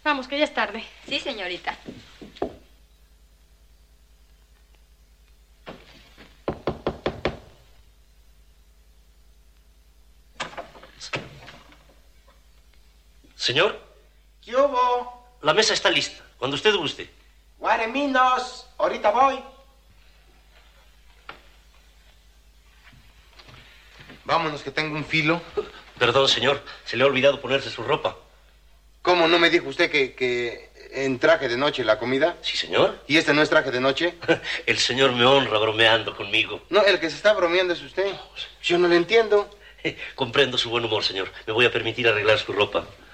Vamos, que ya es tarde. Sí, señorita. Señor, ¿Qué hubo? la mesa está lista, cuando usted guste. Guareminos, ahorita voy. Vámonos, que tengo un filo. Perdón, señor, se le ha olvidado ponerse su ropa. ¿Cómo no me dijo usted que en traje de noche la comida? Sí, señor. ¿Y este no es traje de noche? El señor me honra bromeando conmigo. No, el que se está bromeando es usted. Yo no le entiendo. Comprendo su buen humor, señor. Me voy a permitir arreglar su ropa.